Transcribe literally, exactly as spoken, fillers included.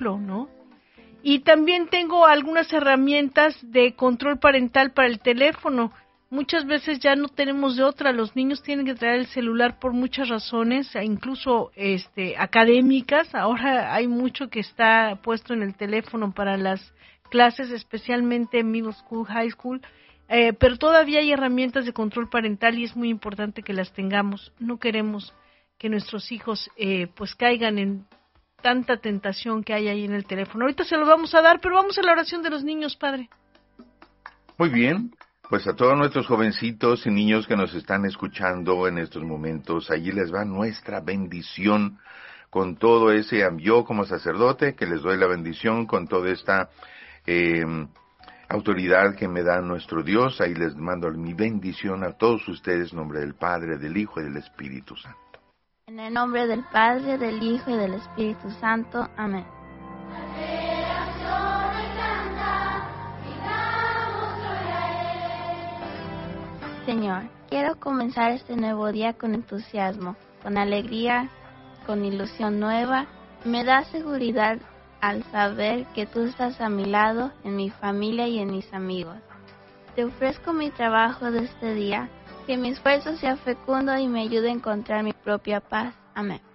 ejemplo, ¿no? Y también tengo algunas herramientas de control parental para el teléfono. Muchas veces ya no tenemos de otra, los niños tienen que traer el celular por muchas razones, incluso este, académicas. Ahora hay mucho que está puesto en el teléfono para las clases, especialmente en middle school, high school, eh, pero todavía hay herramientas de control parental y es muy importante que las tengamos. No queremos que nuestros hijos eh, pues caigan en tanta tentación que hay ahí en el teléfono. Ahorita se lo vamos a dar, pero vamos a la oración de los niños, Padre. Muy bien, pues a todos nuestros jovencitos y niños que nos están escuchando en estos momentos, allí les va nuestra bendición con todo ese, yo como sacerdote, que les doy la bendición con toda esta eh, autoridad que me da nuestro Dios, ahí les mando mi bendición a todos ustedes en nombre del Padre, del Hijo y del Espíritu Santo. En el nombre del Padre, del Hijo y del Espíritu Santo. Amén. Señor, quiero comenzar este nuevo día con entusiasmo, con alegría, con ilusión nueva. Me da seguridad al saber que tú estás a mi lado, en mi familia y en mis amigos. Te ofrezco mi trabajo de este día, que mi esfuerzo sea fecundo y me ayude a encontrar mi propia paz. Amén.